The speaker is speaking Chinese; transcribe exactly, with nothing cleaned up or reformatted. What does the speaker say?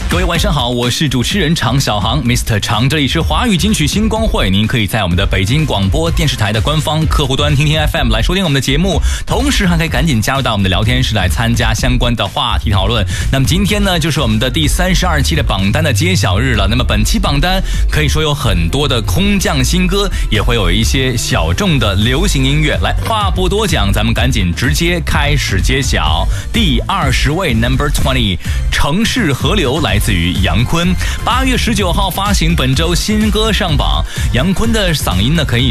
各位晚上好，我是主持人常小航 Mister 常，这里是华语金曲星光会，您可以在我们的北京广播电视台的官方客户端听听 F M 来收听我们的节目，同时还可以赶紧加入到我们的聊天室来参加相关的话题讨论。那么今天呢，就是我们的第三十二期的榜单的揭晓日了。那么本期榜单可以说有很多的空降新歌，也会有一些小众的流行音乐。来，话不多讲，咱们赶紧直接开始揭晓。第二十位 Number Twenty， 城市河流来自于杨坤，八月十九号发行本周新歌上榜。杨坤的嗓音呢，可以